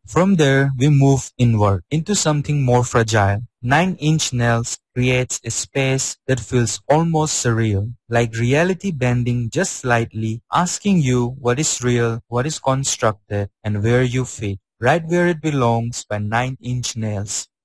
From there, we move inward into something more fragile. 9-inch nails creates a space that feels almost surreal, like reality bending just slightly, asking you what is real, what is constructed, and where you fit, right where it belongs by 9-inch nails.